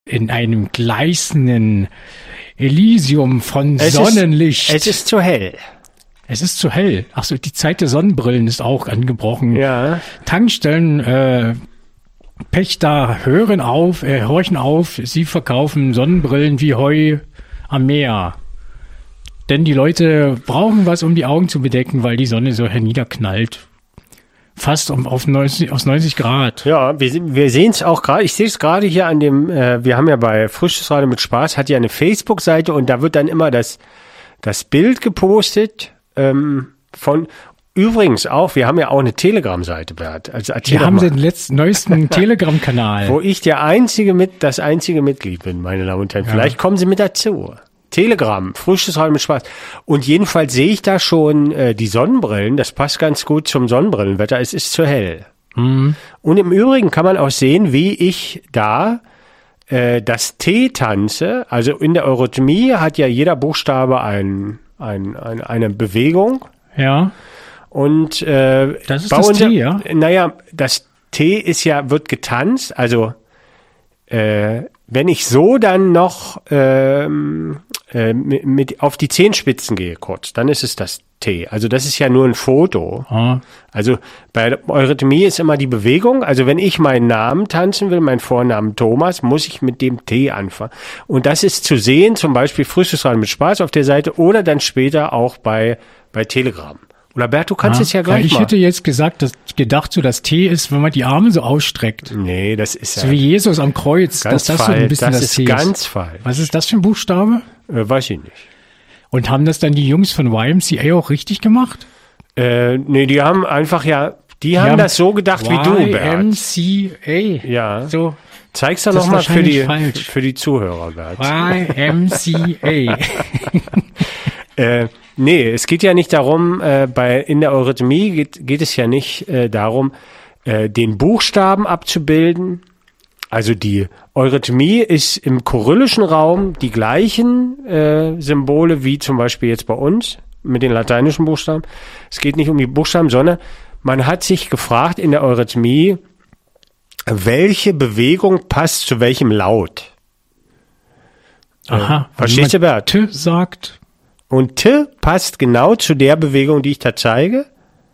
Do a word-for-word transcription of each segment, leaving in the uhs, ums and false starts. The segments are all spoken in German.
in einem gleißenden Elysium von es Sonnenlicht. Ist, es ist zu hell. Es ist zu hell. Ach so, die Zeit der Sonnenbrillen ist auch angebrochen. Ja. Tankstellen, äh, Pächter hören auf, äh, horchen auf. Sie verkaufen Sonnenbrillen wie Heu am Meer. Denn die Leute brauchen was, um die Augen zu bedecken, weil die Sonne so herniederknallt. Fast um, auf neunzig, aus neunzig Grad. Ja, wir, wir sehen es auch gerade, ich sehe es gerade hier an dem, äh, wir haben ja bei Frühstücksradio mit Spaß, hat ja eine Facebook-Seite und da wird dann immer das, das Bild gepostet ähm, von, übrigens auch, wir haben ja auch eine Telegram-Seite, Bert. Also wir haben den letzten, neuesten Telegram-Kanal. Wo ich der einzige mit, das einzige Mitglied bin, meine Damen und Herren. Ja. Vielleicht kommen Sie mit dazu. Telegram, Frühstücksradio mit Spaß. Und jedenfalls sehe ich da schon äh, die Sonnenbrillen. Das passt ganz gut zum Sonnenbrillenwetter. Es ist zu hell. Mhm. Und im Übrigen kann man auch sehen, wie ich da äh, das T tanze. Also in der Eurythmie hat ja jeder Buchstabe ein, ein, ein, eine Bewegung. Ja. Und äh, das ist das unser, T, ja? Naja, das T ist ja, wird getanzt. Also äh, wenn ich so dann noch ähm, äh, mit, mit auf die Zehenspitzen gehe kurz, dann ist es das T. Also das ist ja nur ein Foto. Ah. Also bei Eurythmie ist immer die Bewegung. Also wenn ich meinen Namen tanzen will, meinen Vornamen Thomas, muss ich mit dem T anfangen. Und das ist zu sehen, zum Beispiel Frühstücksradio mit Spaß auf der Seite oder dann später auch bei bei Telegram. Oder Bert, du kannst ah, es ja gleich ich mal. Ich hätte jetzt gesagt, dass, gedacht, so das T ist, wenn man die Arme so ausstreckt. Nee, das ist so ja. wie Jesus am Kreuz, dass das so ein bisschen das, das ist T ganz ist. falsch. Was ist das für ein Buchstabe? Äh, weiß ich nicht. Und haben das dann die Jungs von Y M C A auch richtig gemacht? Äh, nee, die haben einfach ja, die, die haben, haben das so gedacht wie du, Bert. Y M C A. Ja. So. Zeig's doch nochmal für die, falsch. für die Zuhörer, Bert. Y M C A. äh, Nee, es geht ja nicht darum, äh, bei in der Eurythmie geht, geht es ja nicht äh, darum, äh, den Buchstaben abzubilden. Also die Eurythmie ist im kyrillischen Raum die gleichen äh, Symbole wie zum Beispiel jetzt bei uns mit den lateinischen Buchstaben. Es geht nicht um die Buchstaben, sondern man hat sich gefragt in der Eurythmie, welche Bewegung passt zu welchem Laut. Aha. Äh, verstehst du, Bert? T sagt. Und T passt genau zu der Bewegung, die ich da zeige.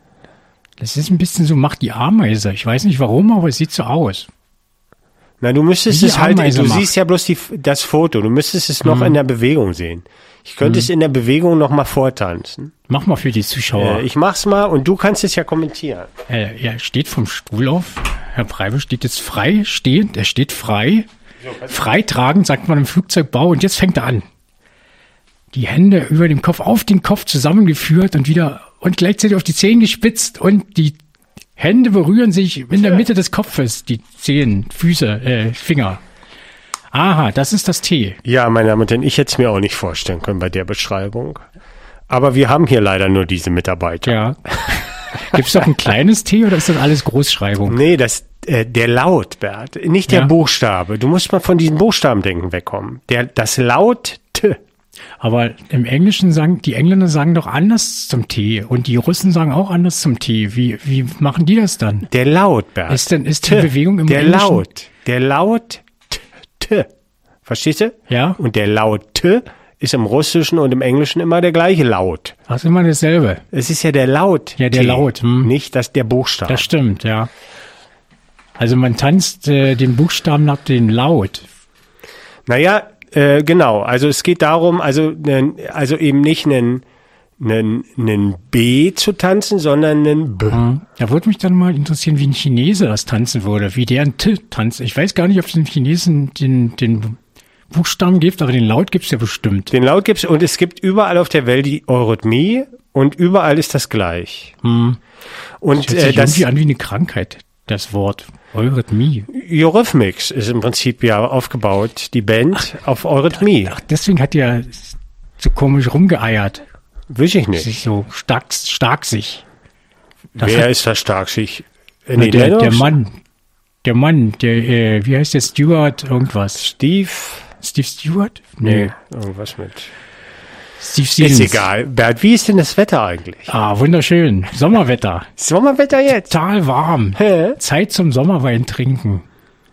Das ist ein bisschen so, macht die Ameise. Ich weiß nicht warum, aber es sieht so aus. Na, du müsstest es halt, du macht. siehst ja bloß die, das Foto, du müsstest es noch hm. in der Bewegung sehen. Ich könnte hm. es in der Bewegung noch mal vortanzen. Mach mal für die Zuschauer. Äh, ich mach's mal und du kannst es ja kommentieren. Äh, er steht vom Stuhl auf. Herr Preibe steht jetzt frei stehend, er steht frei. So, freitragend, sagt man im Flugzeugbau, und jetzt fängt er an. Die Hände über dem Kopf, auf den Kopf zusammengeführt und wieder und gleichzeitig auf die Zehen gespitzt und die Hände berühren sich in der Mitte des Kopfes, die Zehen, Füße, äh, Finger. Aha, das ist das T. Ja, meine Damen und Herren, ich hätte es mir auch nicht vorstellen können bei der Beschreibung. Aber wir haben hier leider nur diese Mitarbeiter. Ja. Gibt es doch ein kleines T oder ist das alles Großschreibung? Nee, das äh, der Laut, Bert, nicht der ja. Buchstabe. Du musst mal von diesem Buchstabendenken wegkommen. Der, das Laut T. Aber im Englischen sagen, die Engländer sagen doch anders zum T und die Russen sagen auch anders zum T. Wie, wie machen die das dann? Der Laut, Bert. Ist denn, ist die T, Bewegung im der Englischen? Der Laut, der Laut T, T. Verstehst du? Ja. Und der Laut T ist im Russischen und im Englischen immer der gleiche Laut. Das ist immer dasselbe. Es ist ja der Laut. Ja, der T, Laut. Hm. Nicht das, der Buchstabe. Das stimmt, ja. Also man tanzt äh, den Buchstaben nach dem Laut. Naja, Äh, genau, also es geht darum, also, also eben nicht einen, einen, einen B zu tanzen, sondern einen B. Da würde mich dann mal interessieren, wie ein Chinese das tanzen würde, wie der ein T tanzt. Ich weiß gar nicht, ob es den Chinesen den, den Buchstaben gibt, aber den Laut gibt es ja bestimmt. Den Laut gibt es und es gibt überall auf der Welt die Eurythmie und überall ist das gleich. Hm. Und das hört sich äh, das irgendwie an wie eine Krankheit, das Wort. Eurythmie. Eurythmics ist im Prinzip ja aufgebaut, die Band ach, auf Eurythmie. Ach, deswegen hat der so komisch rumgeeiert. Wiss ich nicht. Sich so stark, stark sich. Das Wer hat, ist da stark sich? Äh, nee, der, der Mann. Der Mann, der, äh, wie heißt der? Stewart irgendwas. Steve. Steve Stewart? Nee, nee. irgendwas mit. Steve Stevens. Ist egal. Bert, wie ist denn das Wetter eigentlich? Ah, wunderschön. Sommerwetter. Sommerwetter jetzt? Total warm. Hä? Zeit zum Sommerwein trinken.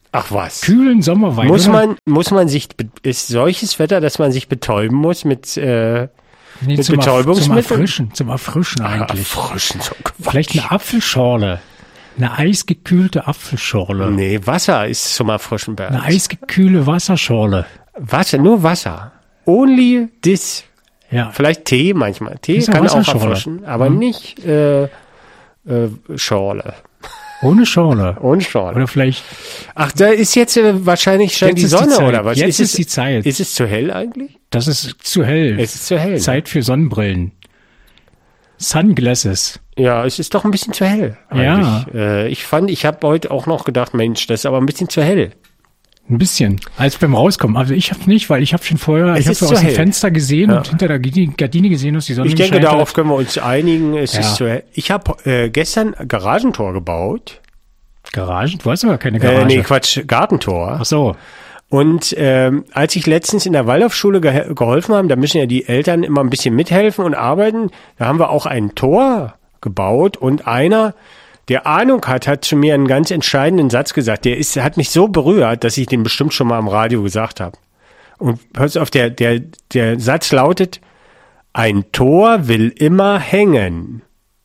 Ach was. Kühlen Sommerwein. Muss oder? man, muss man sich, ist solches Wetter, dass man sich betäuben muss mit, äh, Nee, mit zum, Erf- zum Betäubungsmitteln? Erfrischen, zum Erfrischen eigentlich. Erfrischen, so Quatsch. Vielleicht eine Apfelschorle. Eine eisgekühlte Apfelschorle. Nee, Wasser ist zum Erfrischen, Bernd. Eine eisgekühlte Wasserschorle. Wasser, nur Wasser. Only this. Ja. Vielleicht Tee manchmal. Tee Ist ja kann auch Wasserschorle. erfrischen, aber Mhm. nicht äh, äh, Schorle. Ohne Schorle. Ohne Schorle. Oder vielleicht. Ach, da ist jetzt äh, wahrscheinlich schon Jetzt die ist die Sonne, Zeit. oder was? Jetzt ist es, die Zeit. Ist es zu hell eigentlich? Das ist zu hell. Es ist zu hell. Zeit für Sonnenbrillen. Sunglasses. Ja, es ist doch ein bisschen zu hell. Ja. Eigentlich. Äh, ich fand, ich habe heute auch noch gedacht, Mensch, das ist aber ein bisschen zu hell. Ein bisschen. Als beim Rauskommen. Also ich habe nicht, weil ich habe schon vorher, Es ich habe ist so zu aus dem hell. Fenster gesehen Ja. und hinter der Gardine Gardine gesehen, dass die Sonne Ich denke, gescheint darauf hat. können wir uns einigen. Es Ja. ist zu hell. Ich habe äh, gestern ein Garagentor gebaut. Garagen? Du hast aber keine Garage. Äh, nee, Quatsch, Gartentor. Ach so. Und ähm, als ich letztens in der Waldorfschule ge geholfen habe, da müssen ja die Eltern immer ein bisschen mithelfen und arbeiten, da haben wir auch ein Tor gebaut und einer, der Ahnung hat, hat zu mir einen ganz entscheidenden Satz gesagt. Der ist, hat mich so berührt, dass ich den bestimmt schon mal am Radio gesagt habe. Und hörst auf, der, der, der Satz lautet, ein Tor will immer hängen.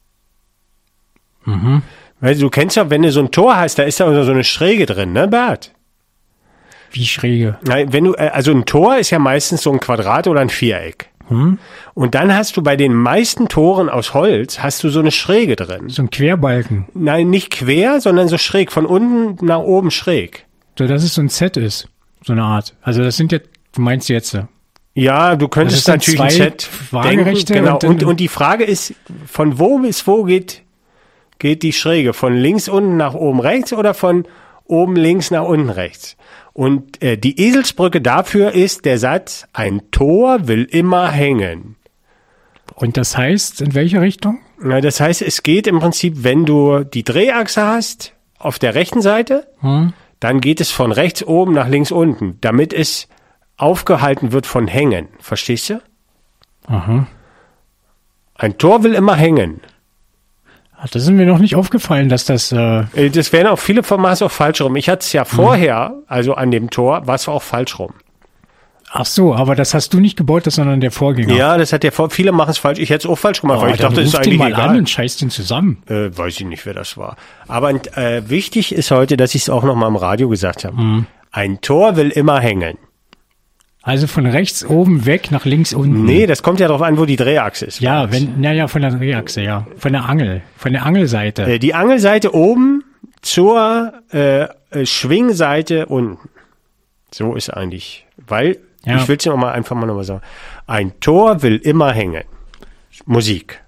Mhm. Weil du kennst ja, wenn du so ein Tor hast, da ist da so eine Schräge drin, ne, Bert? Wie schräge. Nein, wenn du, äh, also ein Tor ist ja meistens so ein Quadrat oder ein Viereck. Hm? Und dann hast du bei den meisten Toren aus Holz, hast du so eine Schräge drin. So ein Querbalken. Nein, nicht quer, sondern so schräg, von unten nach oben schräg. So, dass es so ein Set ist. So eine Art. Also das sind ja, du meinst jetzt. Ja, du könntest Also es sind natürlich ein zwei Set waagerechte denken, genau. und dann- Und, und die Frage ist, von wo bis wo geht, geht die Schräge? Von links unten nach oben rechts oder von oben links nach unten rechts? Und äh, die Eselsbrücke dafür ist der Satz, ein Tor will immer hängen. Und das heißt, in welche Richtung? Na, das heißt, es geht im Prinzip, wenn du die Drehachse hast, auf der rechten Seite, Hm? dann geht es von rechts oben nach links unten, damit es aufgehalten wird von Hängen. Verstehst du? Aha. Ein Tor will immer hängen. Ach, das ist mir noch nicht aufgefallen, dass das, äh, Äh, Das wären auch viele von Maß auch falsch rum. Ich hatte es ja vorher, also an dem Tor, war es auch falsch rum. ach so, aber das hast du nicht gebaut, das, sondern der Vorgänger. Ja, das hat der vor. Viele machen es falsch. Ich hätte es auch falsch gemacht, weil ich dann dachte, das ist ruf den eigentlich mal an egal. und scheiß den zusammen. Äh, weiß ich nicht, wer das war. Aber äh, wichtig ist heute, dass ich es auch noch mal im Radio gesagt habe. Mhm. Ein Tor will immer hängen. Also von rechts oben weg nach links unten. Nee, das kommt ja darauf an, wo die Drehachse ist. Ja, wenn, naja, von der Drehachse, ja. Von der Angel, von der Angelseite. Äh, die Angelseite oben zur äh, äh, Schwingseite unten. So ist eigentlich, weil, Ja. ich will es dir noch mal einfach mal noch mal sagen. Ein Tor will immer hängen. Musik.